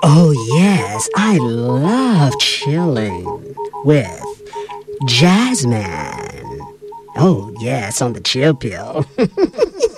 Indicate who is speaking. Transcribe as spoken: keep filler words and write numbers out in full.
Speaker 1: Oh, yes, I love chilling with Jasmine. Oh, yes, on the chill pill.